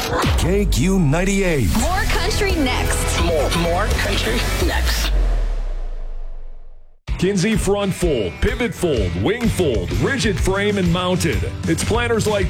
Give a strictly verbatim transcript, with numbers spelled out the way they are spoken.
K Q ninety-eight. More country next. More, more country next. Kinsey front fold, pivot fold, wing fold, rigid frame and mounted. It's planners like